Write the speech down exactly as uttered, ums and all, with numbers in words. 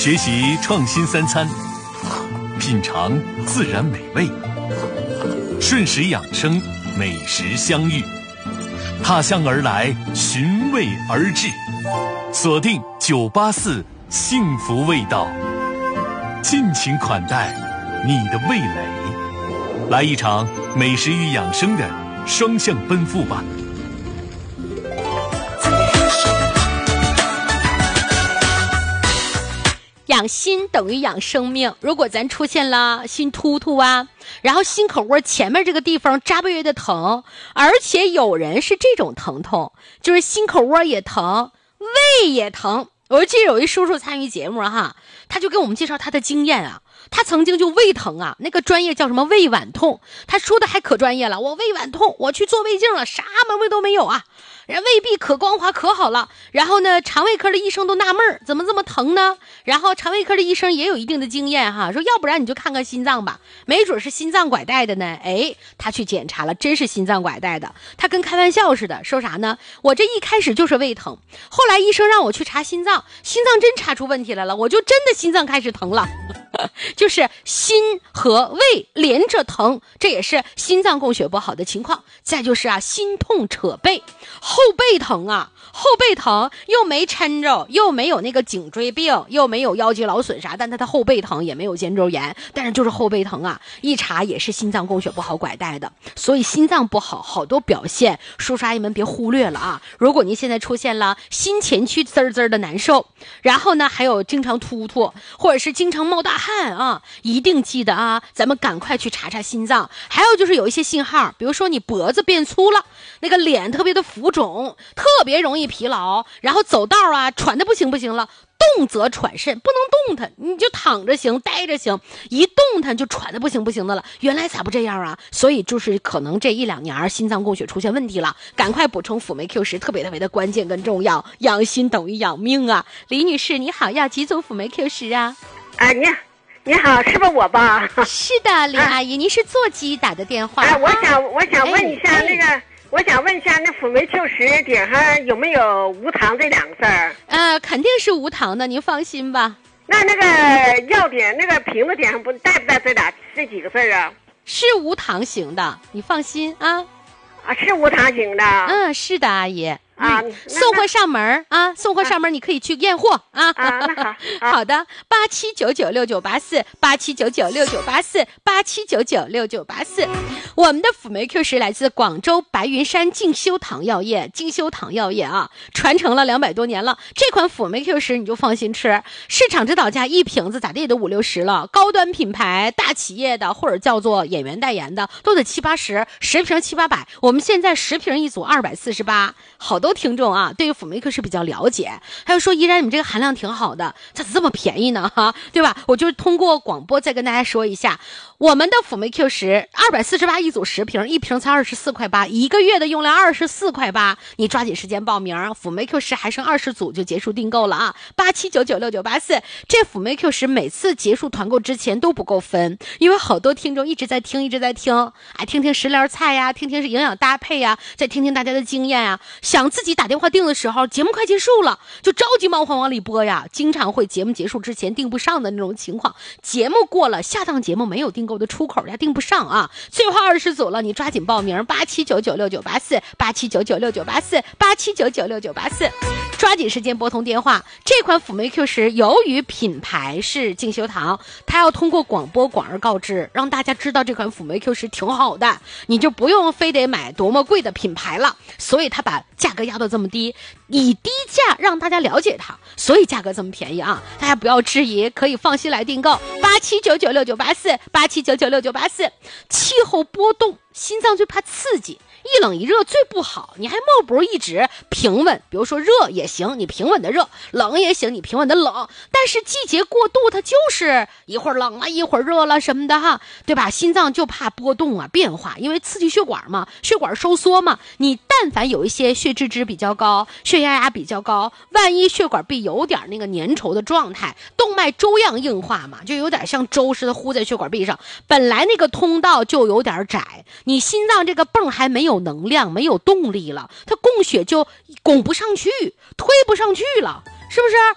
学习创新三餐，品尝自然美味，顺时养生，美食相遇，踏香而来，寻味而至，锁定九八四幸福味道，尽情款待你的味蕾，来一场美食与养生的双向奔赴吧。 养心等于养生命，如果咱出现了心突突啊，然后心口窝前面这个地方扎不约的疼，而且有人是这种疼痛，就是心口窝也疼，胃也疼。我记得有一叔叔参与节目哈，他就给我们介绍他的经验啊，他曾经就胃疼啊，那个专业叫什么胃脘痛，他说的还可专业了，我胃脘痛，我去做胃镜了，啥毛病都没有啊，人胃壁可光滑可好了。然后呢，肠胃科的医生都纳闷怎么这么疼呢？然后肠胃科的医生也有一定的经验哈，说要不然你就看看心脏吧，没准是心脏拐带的呢。哎，他去检查了，真是心脏拐带的。他跟开玩笑似的，说啥呢？我这一开始就是胃疼，后来医生让我去查心脏，心脏真查出问题来了，我就真的心脏开始疼了。就是心和胃连着疼，这也是心脏供血不好的情况。再就是啊，心痛扯背，后背疼啊，后背疼又没抻着，又没有那个颈椎病，又没有腰肌劳损啥，但他的后背疼也没有肩周炎，但是就是后背疼啊，一查也是心脏供血不好拐带的。所以心脏不好，好多表现，叔叔阿姨们别忽略了啊！如果您现在出现了心前区滋滋的难受，然后呢还有经常突突，或者是经常冒大汗啊，一定记得啊，咱们赶快去查查心脏。还有就是有一些信号，比如说你脖子变粗了，那个脸特别的浮肿，特别容易疲劳，然后走道啊喘得不行不行了，动则喘甚，不能动弹，你就躺着行，待着行，一动弹就喘得不行不行的了。原来咋不这样啊？所以就是可能这一两年心脏供血出现问题了，赶快补充辅酶 Q 十，特别特别的关键跟重要。养心等于养命啊！李女士你好，要几组辅酶 Q 十啊？ 啊，你你好，是不是我吧？ 是的，李阿姨，您是座机打的电话。 哎、啊，我想我想问一下、哎、那个。哎我想问一下，那辅酶 Q 十顶上有没有无糖这两个字儿？ 呃，肯定是无糖的，您放心吧。 那那个药点那个瓶子顶上不带不带这俩这几个字啊？ 是无糖型的，你放心啊。 啊，是无糖型的。 嗯，是的，阿姨。 啊、 嗯，送货上门啊，送货上门，你可以去验货啊。 啊，那好， 好, 好的，八七九九六九八四，八七九九六九八四，八七九九六九八四。我们的辅酶 Q 十来自广州白云山静修堂药业，静修堂药业啊，传承了两百多年了。这款辅酶 Q 十你就放心吃，市场指导价一瓶子咋地也得五六十了，高端品牌、大企业的或者叫做演员代言的都得七八十，十瓶七八百。我们现在十瓶一组二百四十八，好。都听众啊，对于辅酶 Q 十比较了解，还有说依然你们这个含量挺好的，咋这么便宜呢？哈，对吧？我就通过广播再跟大家说一下，我们的辅酶 Q 十二百四十八一组十瓶，一瓶才二十四块八，一个月的用量二十四块八，你抓紧时间报名，辅酶 Q 十还剩二十组就结束订购了啊！八七九九六九八四，这辅酶 Q 十每次结束团购之前都不够分，因为好多听众一直在听，一直在听，哎，听听食疗菜呀，听听是营养搭配呀，再听听大家的经验啊，想。自己打电话订的时候，节目快结束了，就着急忙慌往里播呀，经常会节目结束之前订不上的那种情况。节目过了，下档节目没有订购的出口呀，订不上啊。最后二十组了，你抓紧报名，八七九九六九八四，八七九九六九八四，八七九九六九八四，抓紧时间拨通电话。这款辅酶 Q 十由于品牌是静修堂，它要通过广播广而告知，让大家知道这款辅酶 Q 十挺好的，你就不用非得买多么贵的品牌了。所以它把价格压到这么低，以低价让大家了解它，所以价格这么便宜啊！大家不要质疑，可以放心来订购。八七九九六九八四，八七九九六九八四。气候波动，心脏最怕刺激，一冷一热最不好，你还莫不如一直平稳，比如说热也行，你平稳的热；冷也行，你平稳的冷。但是季节过渡，它就是一会儿冷了，一会儿热了什么的哈，对吧？心脏就怕波动啊，变化，因为刺激血管嘛，血管收缩嘛。你但凡有一些血脂值比较高，血压压比较高，万一血管壁有点那个粘稠的状态，动脉粥样硬化嘛，就有点像粥似的糊在血管壁上，本来那个通道就有点窄，你心脏这个泵还没有能量，没有动力了，它供血就拱不上去，推不上去了，是不是？